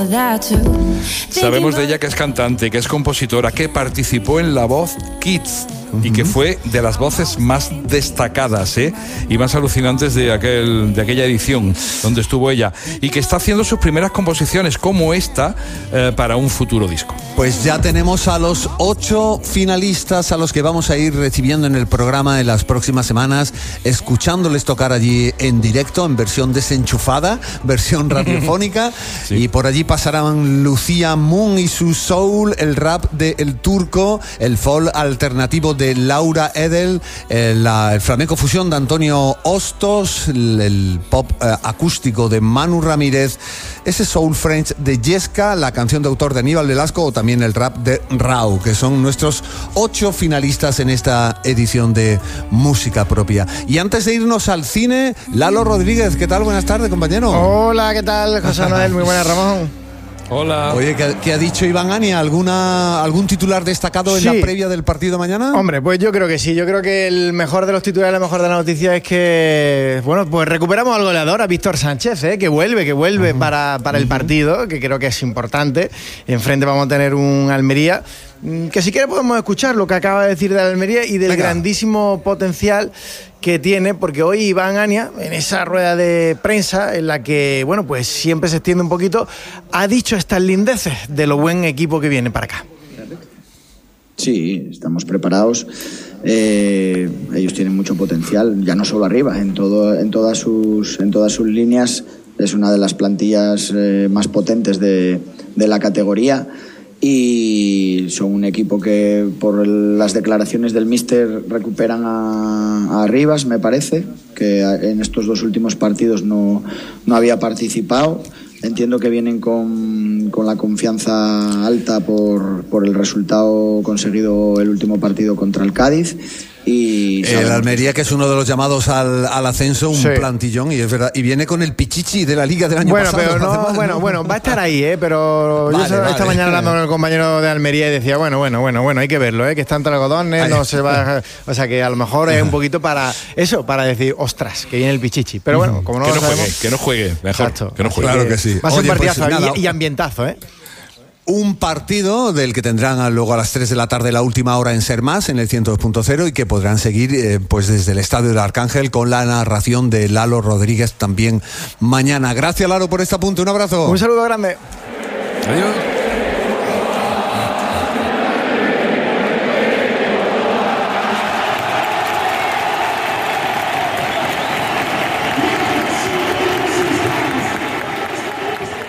Sabemos de ella que es cantante, que es compositora, que participó en La Voz Kids y que fue de las voces más destacadas y más alucinantes de aquella edición donde estuvo ella, y que está haciendo sus primeras composiciones como esta para un futuro disco. Pues ya tenemos a los 8 finalistas a los que vamos a ir recibiendo en el programa en las próximas semanas, escuchándoles tocar allí en directo, en versión desenchufada, versión radiofónica. Sí. Y por allí pasarán Lucía Moon y su soul, el rap de El Turco, el folk alternativo de Laura Edel, el flamenco fusión de Antonio Hostos, el pop acústico de Manu Ramírez, ese soul French de Yesca, la canción de autor de Aníbal Velasco o también el rap de Rau, que son nuestros 8 finalistas en esta edición de Música Propia. Y antes de irnos al cine, Lalo Rodríguez, ¿qué tal? Buenas tardes, compañero. Hola, ¿qué tal, José Manuel? Muy buenas, Ramón. Hola. Oye, ¿qué ha dicho Iván Ania? ¿Algún titular destacado en la previa del partido mañana? Hombre, pues yo creo que sí. Yo creo que el mejor de los titulares, la mejor de la noticia es que, bueno, pues recuperamos al goleador, a Víctor Sánchez, que vuelve para el partido, que creo que es importante. Enfrente vamos a tener un Almería que si quiere podemos escuchar lo que acaba de decir de Almería y del grandísimo potencial que tiene, porque hoy Iván Ania, en esa rueda de prensa en la que, bueno, pues siempre se extiende un poquito, ha dicho estas lindeces de lo buen equipo que viene para acá. Sí, estamos preparados. Ellos tienen mucho potencial, ya no solo arriba, en todas sus líneas. Es una de las plantillas más potentes de la categoría. Y son un equipo que, por las declaraciones del míster, recuperan a Rivas, me parece, que en estos 2 últimos partidos no había participado. Entiendo que vienen con la confianza alta por el resultado conseguido el último partido contra el Cádiz. Y el Almería, que es uno de los llamados al ascenso, un plantillón, y es verdad, y viene con el Pichichi de la Liga del año pasado. Bueno, va a estar ahí, pero yo esta mañana hablando con el compañero de Almería y decía, bueno, hay que verlo, que está entre algodones, no se va, o sea que a lo mejor es un poquito para decir, ostras, que viene el Pichichi, pero bueno, como no que lo sabemos, que no juegue, mejor. Exacto. Que no juegue. Claro que sí. Va a ser un partidazo y ambientazo, Un partido del que tendrán luego a las 3 de la tarde la última hora en Ser Más, en el 102.0, y que podrán seguir pues desde el Estadio del Arcángel con la narración de Lalo Rodríguez también mañana. Gracias, Lalo, por este apunte. Un abrazo. Un saludo grande. Adiós.